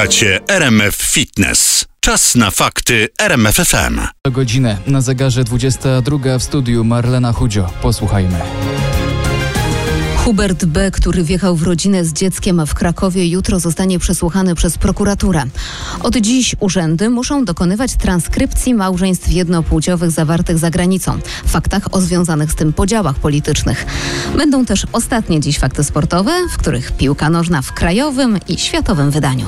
Słuchacie RMF Fitness. Czas na fakty RMF FM. Godzinę na zegarze 22 w studiu Marlena Chudzio. Posłuchajmy. Hubert B., który wjechał w rodzinę z dzieckiem w Krakowie, jutro zostanie przesłuchany przez prokuraturę. Od dziś urzędy muszą dokonywać transkrypcji małżeństw jednopłciowych zawartych za granicą, w faktach o związanych z tym podziałach politycznych. Będą też ostatnie dziś fakty sportowe, w których piłka nożna w krajowym i światowym wydaniu.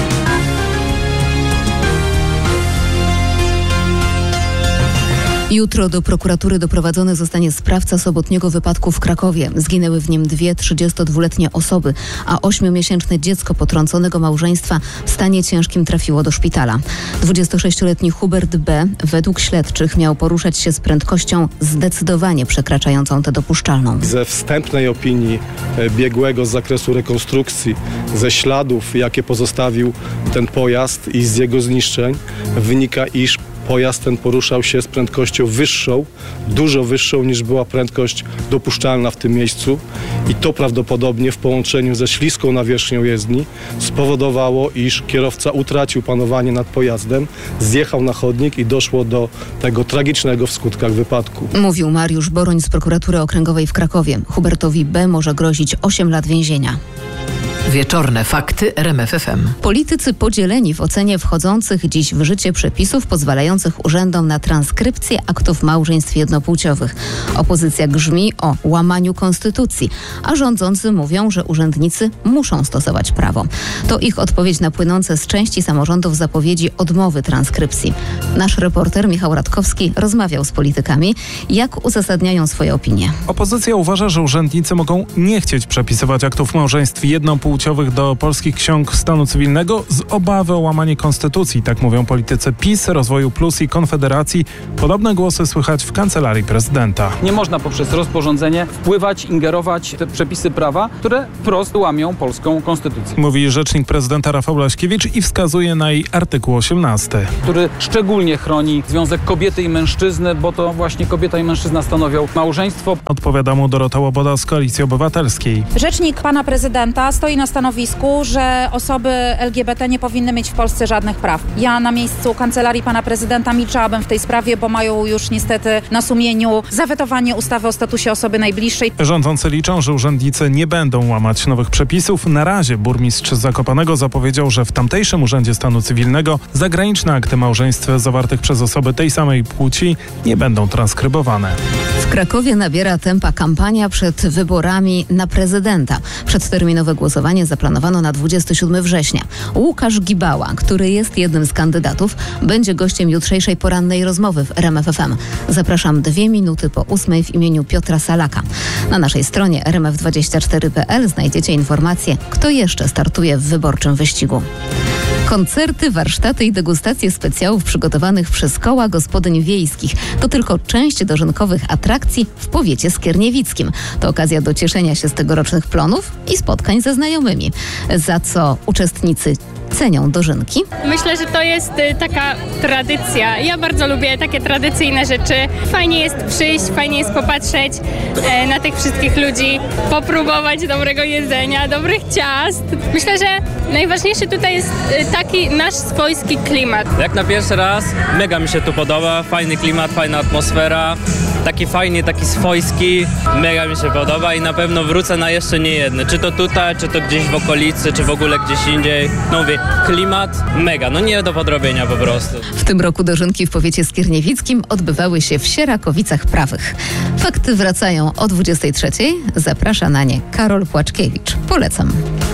Jutro do prokuratury doprowadzony zostanie sprawca sobotniego wypadku w Krakowie. Zginęły w nim dwie 32-letnie osoby, a 8-miesięczne dziecko potrąconego małżeństwa w stanie ciężkim trafiło do szpitala. 26-letni Hubert B. według śledczych miał poruszać się z prędkością zdecydowanie przekraczającą tę dopuszczalną. Ze wstępnej opinii biegłego z zakresu rekonstrukcji, ze śladów, jakie pozostawił ten pojazd i z jego zniszczeń, wynika, iż pojazd ten poruszał się z prędkością wyższą, dużo wyższą niż była prędkość dopuszczalna w tym miejscu i to prawdopodobnie w połączeniu ze śliską nawierzchnią jezdni spowodowało, iż kierowca utracił panowanie nad pojazdem, zjechał na chodnik i doszło do tego tragicznego w skutkach wypadku. Mówił Mariusz Boroń z prokuratury okręgowej w Krakowie. Hubertowi B. może grozić 8 lat więzienia. Wieczorne fakty RMF FM. Politycy podzieleni w ocenie wchodzących dziś w życie przepisów pozwalających urzędom na transkrypcję aktów małżeństw jednopłciowych. Opozycja grzmi o łamaniu konstytucji, a rządzący mówią, że urzędnicy muszą stosować prawo. To ich odpowiedź na płynące z części samorządów zapowiedzi odmowy transkrypcji. Nasz reporter Michał Radkowski rozmawiał z politykami, jak uzasadniają swoje opinie. Opozycja uważa, że urzędnicy mogą nie chcieć przepisywać aktów małżeństw jednopłciowych do polskich ksiąg stanu cywilnego z obawy o łamanie konstytucji. Tak mówią politycy PiS, Rozwoju Plus i Konfederacji. Podobne głosy słychać w Kancelarii Prezydenta. Nie można poprzez rozporządzenie wpływać, ingerować w te przepisy prawa, które wprost łamią polską konstytucję. Mówi rzecznik prezydenta Rafał Blaśkiewicz i wskazuje na jej artykuł 18. Który szczególnie chroni związek kobiety i mężczyzny, bo to właśnie kobieta i mężczyzna stanowią małżeństwo. Odpowiada mu Dorota Łoboda z Koalicji Obywatelskiej. Rzecznik pana prezydenta stoi na stanowisku, że osoby LGBT nie powinny mieć w Polsce żadnych praw. Ja na miejscu Kancelarii pana prezydenta milczałabym w tej sprawie, bo mają już niestety na sumieniu zawetowanie ustawy o statusie osoby najbliższej. Rządzący liczą, że urzędnicy nie będą łamać nowych przepisów. Na razie burmistrz Zakopanego zapowiedział, że w tamtejszym Urzędzie Stanu Cywilnego zagraniczne akty małżeństw zawartych przez osoby tej samej płci nie będą transkrybowane. W Krakowie nabiera tempa kampania przed wyborami na prezydenta. Przedterminowe głosowanie zaplanowano na 27 września. Łukasz Gibała, który jest jednym z kandydatów, będzie gościem jutrzejszej porannej rozmowy w RMF FM. Zapraszam 2 minuty po 8 w imieniu Piotra Salaka. Na naszej stronie rmf24.pl znajdziecie informacje, kto jeszcze startuje w wyborczym wyścigu. Koncerty, warsztaty i degustacje specjałów przygotowanych przez koła gospodyń wiejskich to tylko część dożynkowych atrakcji w powiecie skierniewickim. To okazja do cieszenia się z tegorocznych plonów i spotkań ze znajomymi, za co uczestnicy cenią dożynki. Myślę, że to jest taka tradycja. Ja bardzo lubię takie tradycyjne rzeczy. Fajnie jest przyjść, fajnie jest popatrzeć na tych wszystkich ludzi, popróbować dobrego jedzenia, dobrych ciast. Myślę, że najważniejszy tutaj jest taki nasz swojski klimat. Jak na pierwszy raz, mega mi się tu podoba. Fajny klimat, fajna atmosfera. Taki fajny, taki swojski. Mega mi się podoba i na pewno wrócę na jeszcze nie jedne. Czy to tutaj, czy to gdzieś w okolicy, czy w ogóle gdzieś indziej. No mówię, klimat mega, no nie do podrobienia po prostu. W tym roku dożynki w powiecie skierniewickim odbywały się w Sierakowicach Prawych. Fakty wracają o 23:00. Zaprasza na nie Karol Płaczkiewicz. Polecam.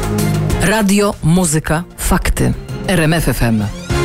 Radio, muzyka, fakty. RMF FM.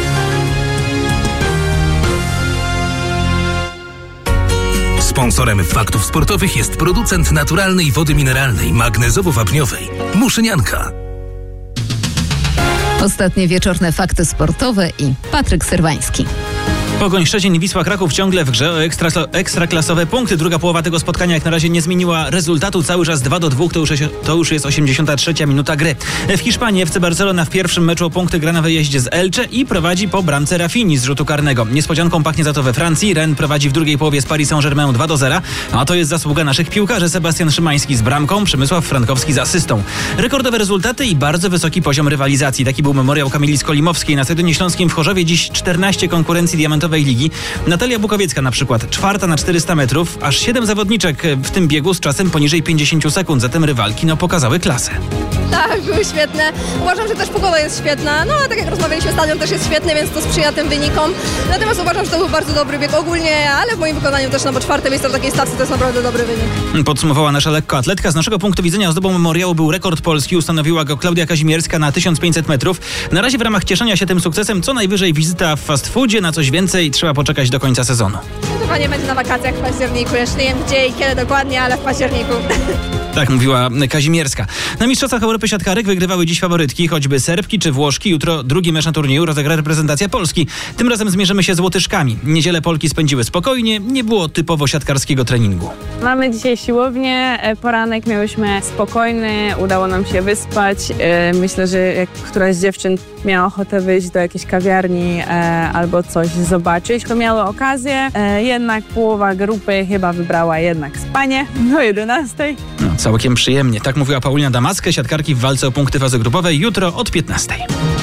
Sponsorem faktów sportowych jest producent naturalnej wody mineralnej, magnezowo-wapniowej Muszynianka. Ostatnie wieczorne fakty sportowe i Patryk Serwański. Pogoń Szczecin, Wisła Kraków ciągle w grze o ekstraklasowe punkty. Druga połowa tego spotkania jak na razie nie zmieniła rezultatu. Cały czas 2-2, to już jest 83. minuta gry. W Hiszpanii FC Barcelona w pierwszym meczu o punkty gra na wyjeździe z Elche i prowadzi po bramce Rafini z rzutu karnego. Niespodzianką pachnie za to we Francji. Rennes prowadzi w drugiej połowie z Paris Saint-Germain 2-0, a to jest zasługa naszych piłkarzy. Sebastian Szymański z bramką, Przemysław Frankowski z asystą. Rekordowe rezultaty i bardzo wysoki poziom rywalizacji. Taki był memoriał Kamili Skolimowskiej. Na Stadionie Śląskim w Chorzowie dziś 14 konkurencji diamentowej ligi. Natalia Bukowiecka na przykład, 4. na 400 metrów, aż 7 zawodniczek w tym biegu z czasem poniżej 50 sekund. Zatem rywalki pokazały klasę. Tak, były świetne. Uważam, że też pogoda jest świetna. No a tak jak rozmawialiśmy, stadion też jest świetny, więc to sprzyja tym wynikom. Natomiast uważam, że to był bardzo dobry bieg ogólnie, ale w moim wykonaniu też, bo 4. miejsce w takiej stacji to jest naprawdę dobry wynik. Podsumowała nasza lekkoatletka. Z naszego punktu widzenia ozdobą memoriału był rekord Polski. Ustanowiła go Klaudia Kazimierska na 1500 metrów. Na razie w ramach cieszenia się tym sukcesem co najwyżej wizyta w fast foodzie. Na coś więcej trzeba poczekać do końca sezonu. Chyba nie będzie na wakacjach w październiku. Jeszcze nie wiem gdzie i kiedy dokładnie, ale w październiku. Tak mówiła Kazimierska. Na Mistrzostwach Europy siatkarek wygrywały dziś faworytki, choćby Serbki czy Włoszki. Jutro drugi mecz na turnieju rozegra reprezentacja Polski. Tym razem zmierzymy się z Łotyszkami. Niedzielę Polki spędziły spokojnie, nie było typowo siatkarskiego treningu. Mamy dzisiaj siłownię, poranek miałyśmy spokojny, udało nam się wyspać. Myślę, że jak któraś z dziewczyn miała ochotę wyjść do jakiejś kawiarni albo coś zobaczyć, to miały okazję. Jednak połowa grupy chyba wybrała jednak spanie do 11. No, całkiem przyjemnie. Tak mówiła Paulina Damaskę, siatkarki w walce o punkty fazy grupowej jutro od 15.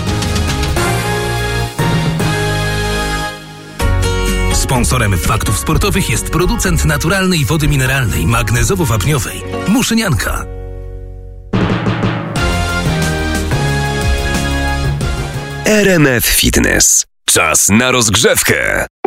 Sponsorem Faktów Sportowych jest producent naturalnej wody mineralnej magnezowo-wapniowej Muszynianka. RMF Fitness. Czas na rozgrzewkę.